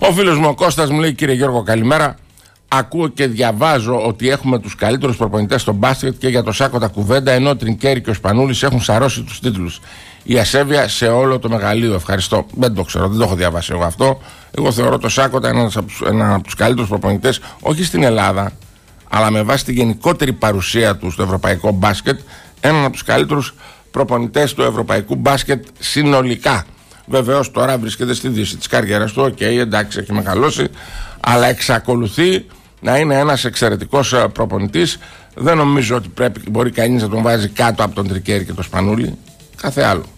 Ο φίλος μου ο Κώστας μου λέει: κύριε Γιώργο, καλημέρα. Ακούω και διαβάζω ότι έχουμε τους καλύτερους προπονητές στο μπάσκετ και για το Σάκο τα κουβέντα, ενώ ο Τρινκέρι και ο Σπανούλης έχουν σαρώσει τους τίτλους. Η ασέβεια σε όλο το μεγαλείο. Ευχαριστώ. Δεν το ξέρω, δεν το έχω διαβάσει εγώ αυτό. Εγώ θεωρώ το Σάκοτα έναν από τους καλύτερους προπονητές, όχι στην Ελλάδα, αλλά με βάση τη γενικότερη παρουσία του στο ευρωπαϊκό μπάσκετ, έναν από τους καλύτερους προπονητές του ευρωπαϊκού μπάσκετ συνολικά. Βεβαίως τώρα βρίσκεται στη δύση της καριέρας του, εντάξει, έχει μεγαλώσει, αλλά εξακολουθεί να είναι ένας εξαιρετικός προπονητής. Δεν νομίζω ότι μπορεί κανείς να τον βάζει κάτω από τον Τρικέρι και τον Σπανούλη. Κάθε άλλο.